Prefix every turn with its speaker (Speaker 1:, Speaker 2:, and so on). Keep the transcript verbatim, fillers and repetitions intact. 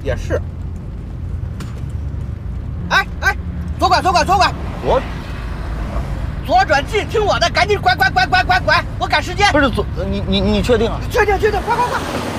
Speaker 1: 也是。哎哎，左拐左拐左拐，
Speaker 2: 左
Speaker 1: 左转进，听我的，赶紧拐拐拐拐拐拐，我赶时间。
Speaker 2: 不是左，你你你确定啊？
Speaker 1: 确定确定，快快快！